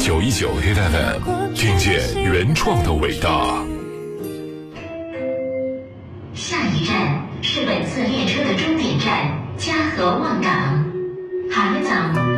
919 Hit FM， 听见原创的伟大。 下一站是本次列车的终点站嘉禾望港。